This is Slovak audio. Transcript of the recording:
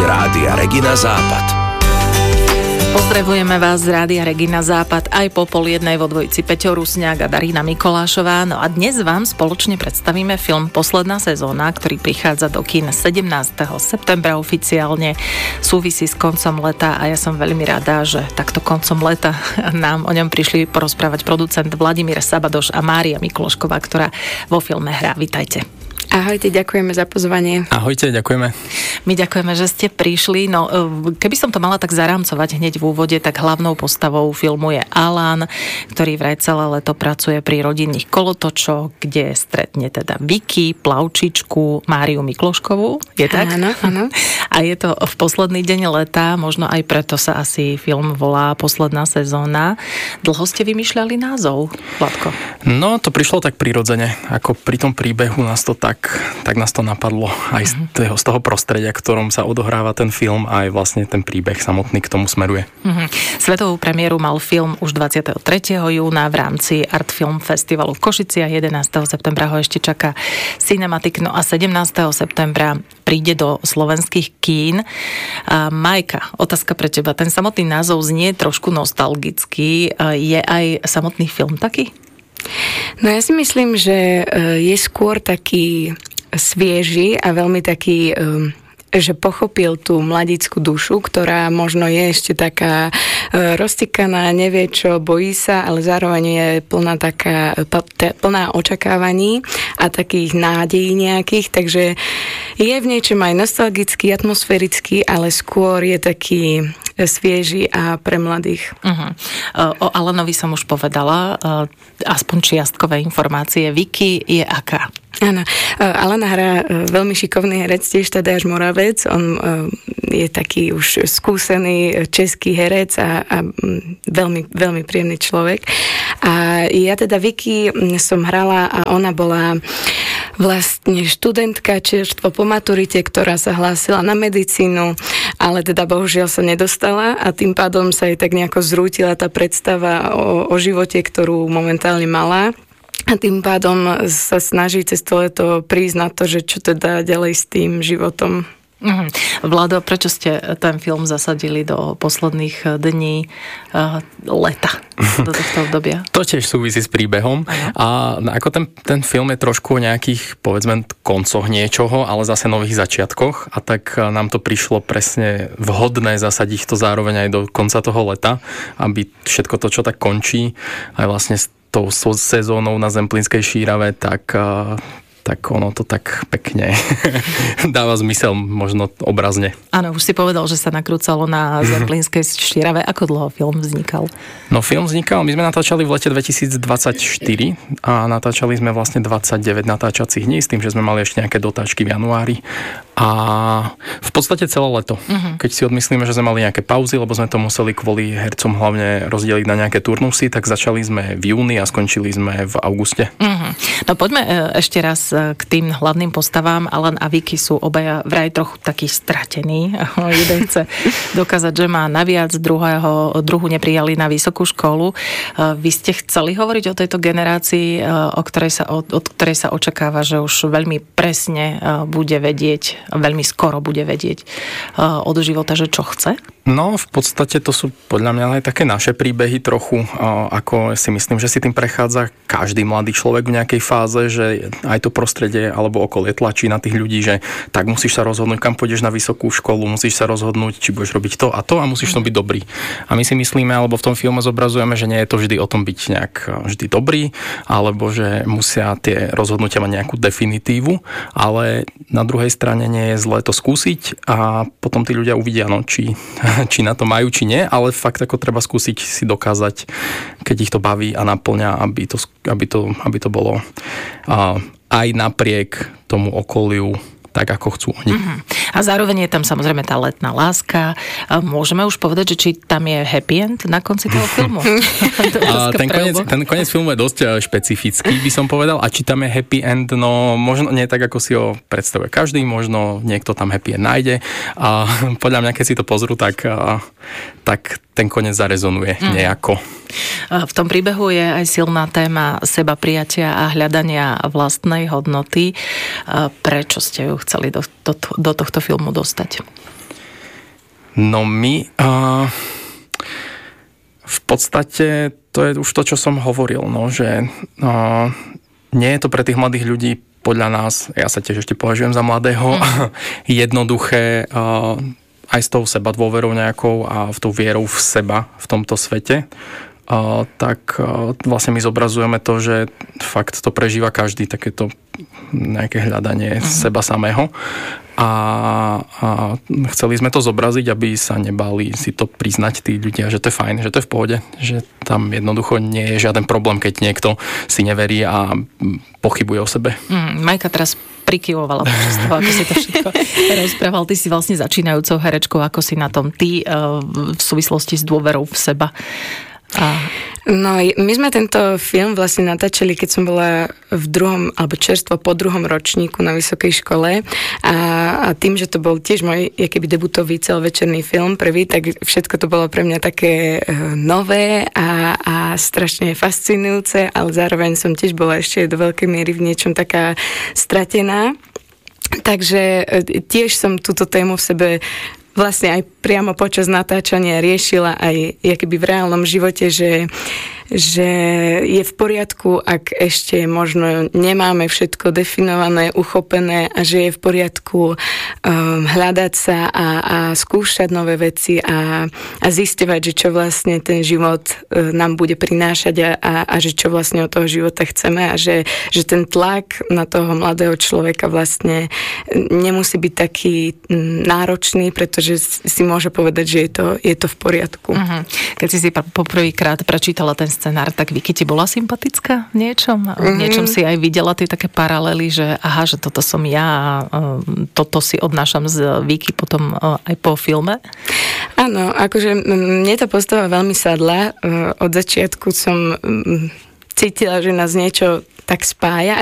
Rádia Regina Západ. Pozdravujeme vás z Rádia Regina Západ aj po 12:30 vo dvojici Peťo Rusňák a Darina Mikolášová. No a dnes vám spoločne predstavíme film Posledná sezóna, ktorý prichádza do kín 17. septembra oficiálne. Súvisí s koncom leta a ja som veľmi rada, že takto koncom leta nám o ňom prišli porozprávať producent Vladimír Sabadoš a Mária Miklošková, ktorá vo filme hrá. Vitajte. Ahojte, ďakujeme za pozvanie. Ahojte, ďakujeme. My ďakujeme, že ste prišli. No, keby som to mala tak zarámcovať hneď v úvode, tak hlavnou postavou filmu je Alan, ktorý vraj celé leto pracuje pri rodinných kolotočoch, kde stretne teda Vicky, plavčičku, Máriu Mikloškovú. Je tak? Áno, áno. A je to v posledný deň leta, možno aj preto sa asi film volá Posledná sezóna. Dlho ste vymýšľali názov, Vladko? No, to prišlo tak prirodzene. Ako pri tom príbehu nás to tak nás to napadlo aj z toho prostredia, v ktorom sa odohráva ten film a aj vlastne ten príbeh samotný k tomu smeruje. Svetovú premiéru mal film už 23. júna v rámci Art Film Festivalu v Košiciach. 11. septembra ho ešte čaká Cinematic, no a 17. septembra príde do slovenských kín. Majka, otázka pre teba. Ten samotný názov znie trošku nostalgicky. Je aj samotný film taký? No ja si myslím, že je skôr taký svieži a veľmi taký, že pochopil tú mladícku dušu, ktorá možno je ešte taká roztýkaná, nevie čo, bojí sa, ale zároveň je plná očakávaní a takých nádejí nejakých, takže je v niečom aj nostalgický, atmosférický, ale skôr je taký svieži a pre mladých. O Alanovi som už povedala, aspoň čiastkové informácie. Vicky je aká? Áno, Alan hrá veľmi šikovný herec, tiež Tadeáš Moravec. On je taký už skúsený český herec a veľmi, veľmi príjemný človek. A ja teda Vicky som hrala a ona bola vlastne študentka čerstvo po maturite, ktorá sa hlásila na medicínu, ale teda bohužiaľ sa nedostala a tým pádom sa jej tak nejako zrútila tá predstava o živote, ktorú momentálne mala. A tým pádom sa snaží cez to leto prísť na to, že čo teda ďalej s tým životom. Vlado, prečo ste ten film zasadili do posledných dní leta, do tohto obdobia? To tiež súvisí s príbehom. A ako ten film je trošku o nejakých, povedzme, koncoch niečoho, ale zase nových začiatkoch. A tak nám to prišlo presne vhodné zasadiť to zároveň aj do konca toho leta, aby všetko to, čo tak končí, aj vlastne s tou sezónou na Zemplínskej šírave, tak ono to tak pekne dáva zmysel, možno obrazne. Áno, už si povedal, že sa nakrúcalo na Zemplínskej šírave. Ako dlho film vznikal? No film vznikal, my sme natáčali v lete 2024 a natáčali sme vlastne 29 natáčacích dní, s tým, že sme mali ešte nejaké dotáčky v januári. A v podstate celé leto. Keď si odmyslíme, že sme mali nejaké pauzy, lebo sme to museli kvôli hercom hlavne rozdeliť na nejaké turnusy, tak začali sme v júni a skončili sme v auguste. No poďme ešte raz k tým hlavným postavám. Alan a Vicky sú obaja vraj trochu takí stratení. Jeden chce dokázať, že má naviac, druhú neprijali na vysokú školu. Vy ste chceli hovoriť o tejto generácii, od ktorej sa očakáva, že už veľmi presne bude vedieť, veľmi skoro bude vedieť od života, že čo chce? No, v podstate to sú podľa mňa aj také naše príbehy trochu, ako si myslím, že si tým prechádza každý mladý človek v nejakej fáze, že aj to prostredie alebo okolie tlačí na tých ľudí, že tak musíš sa rozhodnúť, kam pôjdeš na vysokú školu, musíš sa rozhodnúť, či budeš robiť to a to a musíš to byť dobrý. A my si myslíme, alebo v tom filme zobrazujeme, že nie je to vždy o tom byť nejak vždy dobrý, alebo že musia tie rozhodnutia mať nejakú definitívu, ale na druhej strane nie je zlé to skúsiť a potom tí ľudia uvidia, no, či na to majú, či nie, ale fakt ako treba skúsiť si dokázať, keď ich to baví a naplňa, aby to bolo aj napriek tomu okoliu tak, ako chcú oni. A zároveň je tam samozrejme tá letná láska. Môžeme už povedať, že či tam je happy end na konci toho filmu? Ten koniec filmu je dosť špecifický, by som povedal. A či tam je happy end, no možno nie tak, ako si ho predstavuje každý, možno niekto tam happy end nájde. A podľa mňa, keď si to pozrú, tak ten koniec zarezonuje nejako. V tom príbehu je aj silná téma seba prijatia a hľadania vlastnej hodnoty. Prečo ste ju chceli do tohto filmu dostať? No my v podstate to je už to, čo som hovoril, no, že nie je to pre tých mladých ľudí podľa nás, ja sa tiež ešte považujem za mladého, jednoduché aj s tou seba dôverou nejakou a v tou vierou v seba v tomto svete, tak vlastne my zobrazujeme to, že fakt to prežíva každý, takéto nejaké hľadanie seba samého. A chceli sme to zobraziť, aby sa nebali si to priznať tí ľudia, že to je fajn, že to je v pohode, že tam jednoducho nie je žiaden problém, keď niekto si neverí a pochybuje o sebe. Majka teraz prikyvovala počas toho, ako si to všetko rozprával. Ty si vlastne začínajúcou herečkou, ako si na tom ty v súvislosti s dôverou v seba. No, my sme tento film vlastne natáčali, keď som bola v druhom, alebo čerstvo po druhom ročníku na vysokej škole a tým, že to bol tiež môj keby debutový celovečerný film prvý, tak všetko to bolo pre mňa také nové a strašne fascinujúce, ale zároveň som tiež bola ešte do veľkej miery v niečom taká stratená. Takže tiež som túto tému v sebe vlastne aj priamo počas natáčania riešila aj keby v reálnom živote, že je v poriadku, ak ešte možno nemáme všetko definované, uchopené a že je v poriadku hľadať sa a skúšať nové veci a zisťovať, že čo vlastne ten život nám bude prinášať a že čo vlastne od toho života chceme a že ten tlak na toho mladého človeka vlastne nemusí byť taký náročný, pretože si môže povedať, že je to v poriadku. Keď si poprvýkrát prečítala ten scenár, tak Viki ti bola sympatická v niečom? V niečom si aj videla tie také paralely, že aha, že toto som ja a toto si odnášam z Viki potom aj po filme? Áno, akože mne tá postava veľmi sadla. Od začiatku som cítila, že nás niečo tak spája.